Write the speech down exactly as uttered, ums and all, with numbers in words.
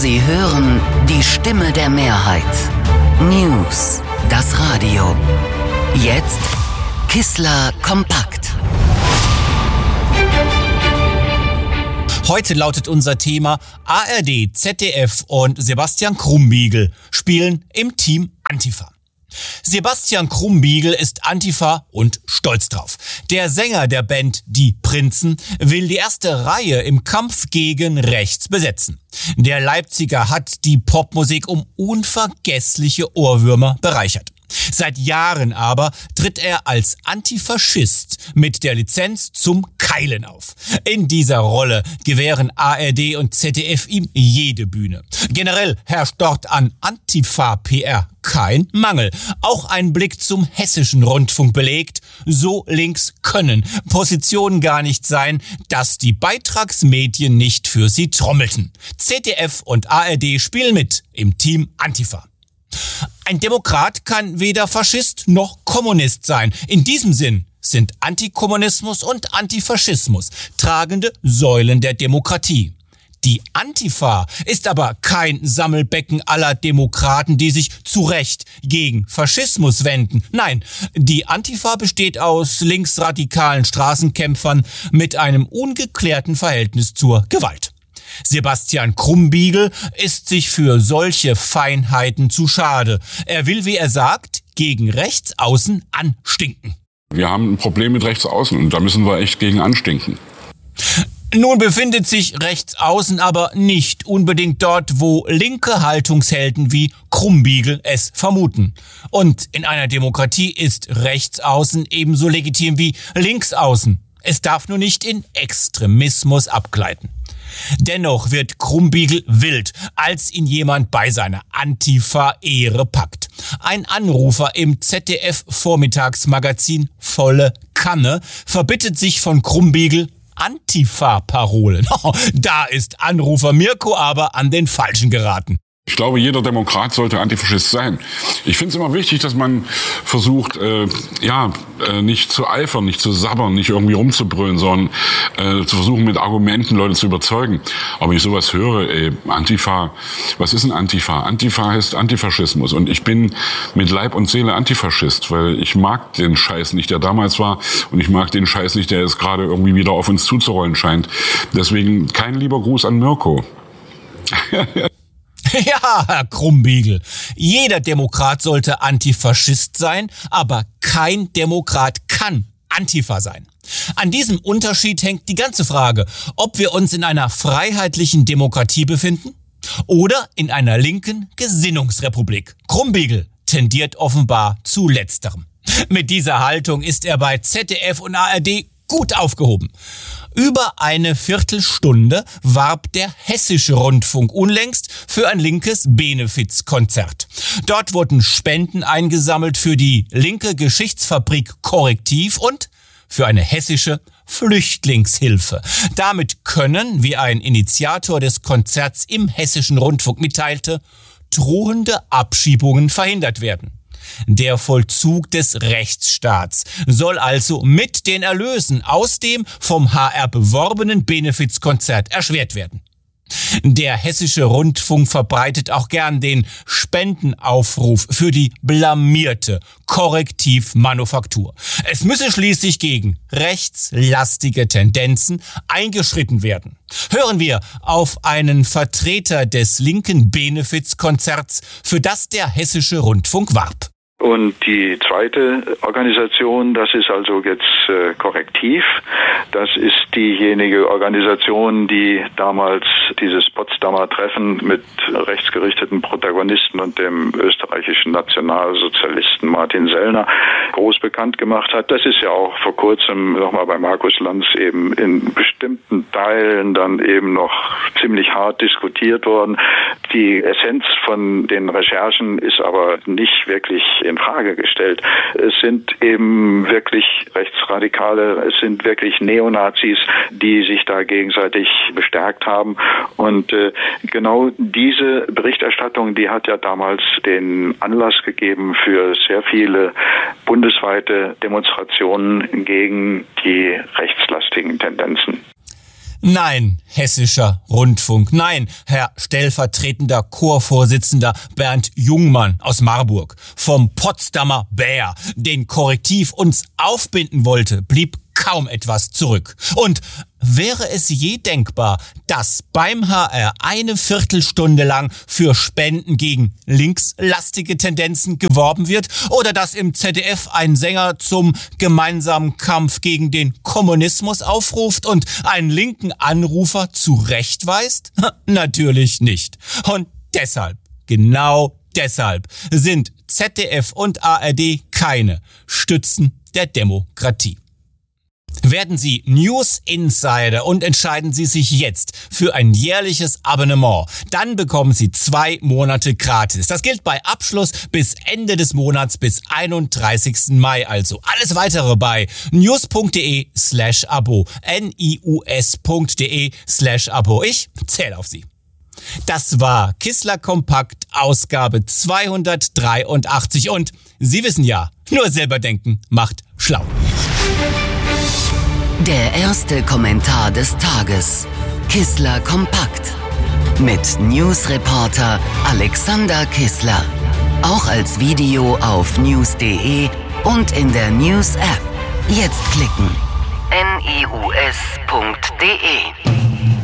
Sie hören die Stimme der Mehrheit. News, das Radio. Jetzt Kissler kompakt. Heute lautet unser Thema: A R D, Z D F und Sebastian Krumbiegel spielen im Team Antifa. Sebastian Krumbiegel ist Antifa und stolz drauf. Der Sänger der Band Die Prinzen will die erste Reihe im Kampf gegen rechts besetzen. Der Leipziger hat die Popmusik um unvergessliche Ohrwürmer bereichert. Seit Jahren aber tritt er als Antifaschist mit der Lizenz zum Keilen auf. In dieser Rolle gewähren A R D und Z D F ihm jede Bühne. Generell herrscht dort an Antifa-P R kein Mangel. Auch ein Blick zum hessischen Rundfunk belegt: so links können Positionen gar nicht sein, dass die Beitragsmedien nicht für sie trommelten. Z D F und A R D spielen mit im Team Antifa. Ein Demokrat kann weder Faschist noch Kommunist sein. In diesem Sinn sind Antikommunismus und Antifaschismus tragende Säulen der Demokratie. Die Antifa ist aber kein Sammelbecken aller Demokraten, die sich zu Recht gegen Faschismus wenden. Nein, die Antifa besteht aus linksradikalen Straßenkämpfern mit einem ungeklärten Verhältnis zur Gewalt. Sebastian Krumbiegel ist sich für solche Feinheiten zu schade. Er will, wie er sagt, gegen Rechtsaußen anstinken. Wir haben ein Problem mit Rechtsaußen und da müssen wir echt gegen anstinken. Nun befindet sich Rechtsaußen aber nicht unbedingt dort, wo linke Haltungshelden wie Krumbiegel es vermuten. Und in einer Demokratie ist Rechtsaußen ebenso legitim wie Linksaußen. Es darf nur nicht in Extremismus abgleiten. Dennoch wird Krumbiegel wild, als ihn jemand bei seiner Antifa-Ehre packt. Ein Anrufer im Z D F-Vormittagsmagazin Volle Kanne verbittet sich von Krumbiegel Antifa-Parolen. Da ist Anrufer Mirko aber an den Falschen geraten. Ich glaube, jeder Demokrat sollte Antifaschist sein. Ich finde es immer wichtig, dass man versucht, äh, ja, äh, nicht zu eifern, nicht zu sabbern, nicht irgendwie rumzubrüllen, sondern äh, zu versuchen, mit Argumenten Leute zu überzeugen. Aber wenn ich sowas höre, ey, Antifa, was ist ein Antifa? Antifa heißt Antifaschismus. Und ich bin mit Leib und Seele Antifaschist, weil ich mag den Scheiß nicht, der damals war, und ich mag den Scheiß nicht, der jetzt gerade irgendwie wieder auf uns zuzurollen scheint. Deswegen kein lieber Gruß an Mirko. Ja, Herr Krumbiegel, jeder Demokrat sollte Antifaschist sein, aber kein Demokrat kann Antifa sein. An diesem Unterschied hängt die ganze Frage, ob wir uns in einer freiheitlichen Demokratie befinden oder in einer linken Gesinnungsrepublik. Krumbiegel tendiert offenbar zu letzterem. Mit dieser Haltung ist er bei Z D F und A R D gut aufgehoben. Über eine Viertelstunde warb der hessische Rundfunk unlängst für ein linkes Benefizkonzert. Dort wurden Spenden eingesammelt für die linke Geschichtsfabrik Korrektiv und für eine hessische Flüchtlingshilfe. Damit können, wie ein Initiator des Konzerts im hessischen Rundfunk mitteilte, drohende Abschiebungen verhindert werden. Der Vollzug des Rechtsstaats soll also mit den Erlösen aus dem vom H R beworbenen Benefizkonzert erschwert werden. Der hessische Rundfunk verbreitet auch gern den Spendenaufruf für die blamierte Korrektivmanufaktur. Es müsse schließlich gegen rechtslastige Tendenzen eingeschritten werden. Hören wir auf einen Vertreter des linken Benefizkonzerts, für das der hessische Rundfunk warb. Und die zweite Organisation, das ist also jetzt äh, Korrektiv. Das ist diejenige Organisation, die damals dieses Potsdamer Treffen mit rechtsgerichteten Protagonisten und dem österreichischen Nationalsozialisten Martin Sellner groß bekannt gemacht hat. Das ist ja auch vor kurzem nochmal bei Markus Lanz eben in bestimmten Teilen dann eben noch ziemlich hart diskutiert worden. Die Essenz von den Recherchen ist aber nicht wirklich in Frage gestellt. Es sind eben wirklich Rechtsradikale, es sind wirklich Neonazis, die sich da gegenseitig bestärkt haben. Und äh, genau diese Berichterstattung, die hat ja damals den Anlass gegeben für sehr viele bundesweite Demonstrationen gegen die rechtslastigen Tendenzen. Nein, hessischer Rundfunk. Nein, Herr stellvertretender Chorvorsitzender Bernd Jungmann aus Marburg. Vom Potsdamer Bär, den Korrektiv uns aufbinden wollte, blieb kaum etwas zurück. Und wäre es je denkbar, dass beim H R eine Viertelstunde lang für Spenden gegen linkslastige Tendenzen geworben wird? Oder dass im Z D F ein Sänger zum gemeinsamen Kampf gegen den Kommunismus aufruft und einen linken Anrufer zurechtweist? Natürlich nicht. Und deshalb, genau deshalb, sind Z D F und A R D keine Stützen der Demokratie. Werden Sie News Insider und entscheiden Sie sich jetzt für ein jährliches Abonnement. Dann bekommen Sie zwei Monate gratis. Das gilt bei Abschluss bis Ende des Monats bis einunddreißigsten Mai also. Alles weitere bei news.de slash Abo. N-I-U-S.de slash Abo. Ich zähle auf Sie. Das war Kissler Kompakt Ausgabe zweihundertdreiundachtzig und Sie wissen ja, nur selber denken macht schlau. Der erste Kommentar des Tages. Kissler Kompakt. Mit Newsreporter Alexander Kissler. Auch als Video auf news.de und in der News-App. Jetzt klicken. N I U S punkt D E